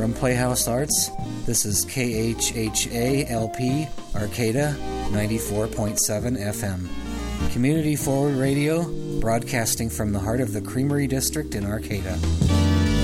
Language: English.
From Playhouse Arts, this is KHHALP Arcata 94.7 FM. Community Forward Radio, broadcasting from the heart of the Creamery District in Arcata.